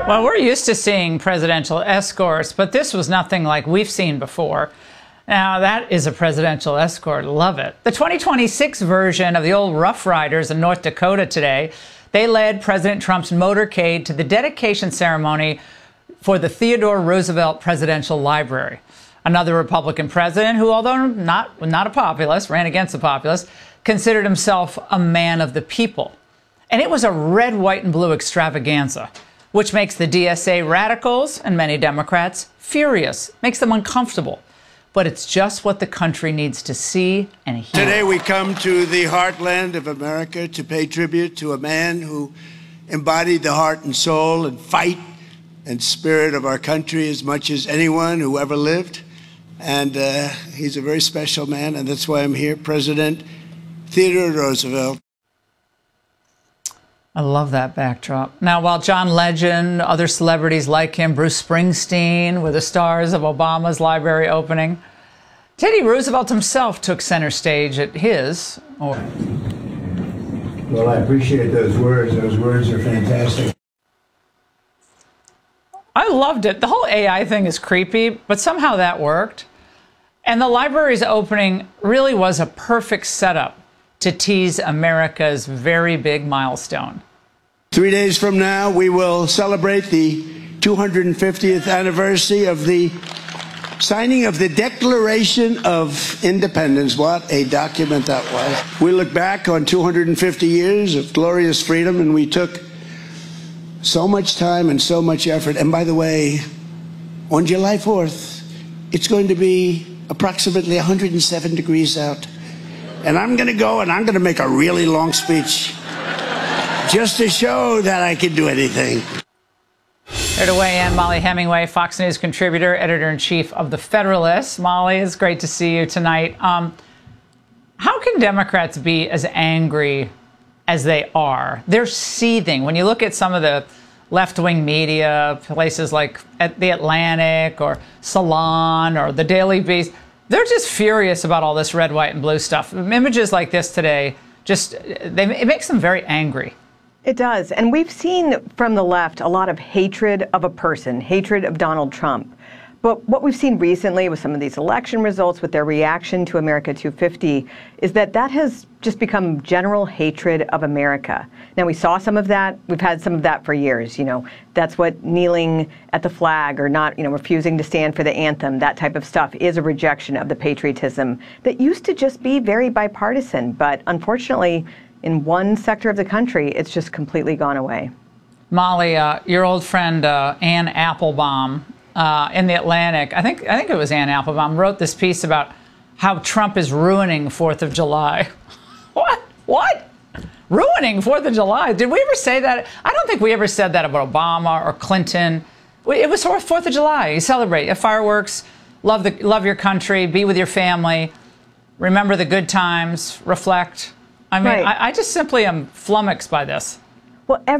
Well, we're used to seeing presidential escorts, but this was nothing like we've seen before. Now, that is a presidential escort. Love it. The 2026 version of the old Rough Riders in North Dakota today, they led President Trump's motorcade to the dedication ceremony for the Theodore Roosevelt Presidential Library. Another Republican president who, although not a populist, ran against the populace, considered himself a man of the people. And it was a red, white, and blue extravaganza, which makes the DSA radicals and many Democrats furious, makes them uncomfortable. But it's just what the country needs to see and hear. Today we come to the heartland of America to pay tribute to a man who embodied the heart and soul and fight and spirit of our country as much as anyone who ever lived. And he's a very special man, and that's why I'm here, President Theodore Roosevelt. I love that backdrop. Now, while John Legend, other celebrities like him, Bruce Springsteen were the stars of Obama's library opening, Teddy Roosevelt himself took center stage at his. Well, I appreciate those words. Those words are fantastic. I loved it. The whole AI thing is creepy, but somehow that worked. And the library's opening really was a perfect setup to tease America's very big milestone. 3 days from now, we will celebrate the 250th anniversary of the signing of the Declaration of Independence. What a document that was. We look back on 250 years of glorious freedom, and we took so much time and so much effort. And by the way, on July 4th, it's going to be approximately 107 degrees out. And I'm going to go and I'm going to make a really long speech just to show that I can do anything. Here to weigh in, Mollie Hemingway, Fox News contributor, editor-in-chief of The Federalist. Mollie, it's great to see you tonight. How can Democrats be as angry as they are? They're seething. When you look at some of the left-wing media, places like The Atlantic or Salon or The Daily Beast, they're just furious about all this red, white, and blue stuff. Images like this today, it makes them very angry. It does. And we've seen from the left a lot of hatred of a person, hatred of Donald Trump. But what we've seen recently with some of these election results, with their reaction to America 250, is that has just become general hatred of America. Now, we saw some of that. We've had some of that for years. That's what kneeling at the flag or not, refusing to stand for the anthem, that type of stuff is a rejection of the patriotism that used to just be very bipartisan. But unfortunately, in one sector of the country, it's just completely gone away. Mollie, your old friend Anne Applebaum, in The Atlantic, I think it was Anne Applebaum, wrote this piece about how Trump is ruining 4th of July. What? Ruining 4th of July? Did we ever say that? I don't think we ever said that about Obama or Clinton. It was 4th of July. You celebrate. Fireworks, love your country, be with your family, remember the good times, reflect. I mean, right. I just simply am flummoxed by this. Well,